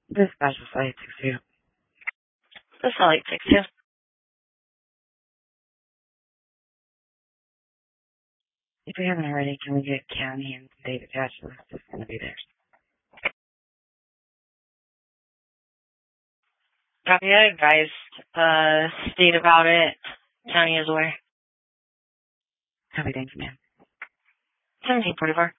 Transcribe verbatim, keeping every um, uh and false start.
Dispatch to Site six two. This is Site six two. If we haven't already, can we get county and state attached list? It's going to be there. Copy, I advised uh, state about it. County is aware. Copy, thank you, ma'am. seventeen forty-four.